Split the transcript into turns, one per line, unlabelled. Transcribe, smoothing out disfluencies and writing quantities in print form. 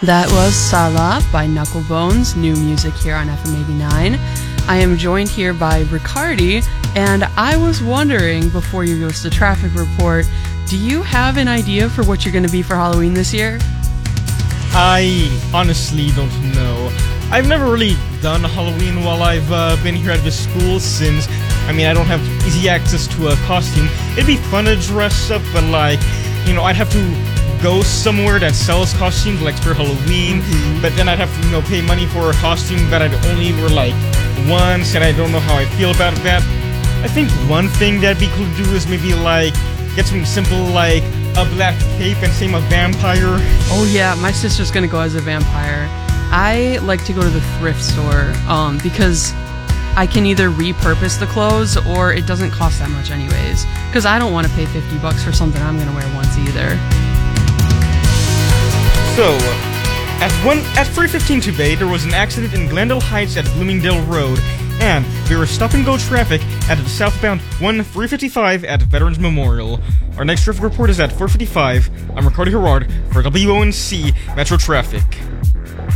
That was Sala by Knucklebones, new music here on FM 89. I am joined here by Riccardi, and I was wondering, before you go to the traffic report, do you have an idea for what you're going to be for Halloween this year?
I honestly don't know. I've never really done Halloween while I've been here at the school since, I don't have easy access to a costume. It'd be fun to dress up, but I'd have to go somewhere that sells costumes like for Halloween, but then I'd have to pay money for a costume that I'd only wear once, and I don't know how I feel about that. I think one thing that'd be cool to do is maybe get something simple like a black cape and same a vampire.
Oh yeah, my sister's gonna go as a vampire. I like to go to the thrift store because I can either repurpose the clothes or it doesn't cost that much anyways, because I don't want to pay $50 for something I'm gonna wear once either.
So, at 3:15 today, there was an accident in Glendale Heights at Bloomingdale Road, and there was stop-and-go traffic at the southbound 355 at Veterans Memorial. Our next traffic report is at 4:55. I'm Riccardi Gerard for WONC Metro Traffic.